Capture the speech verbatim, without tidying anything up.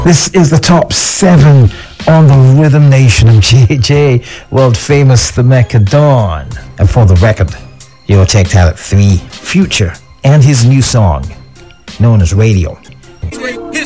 This is the top seven on the Rhythm Nation of J J, world famous The Mecca Dawn. And for the record, you're checked out at three, Future and his new song, known as Radio.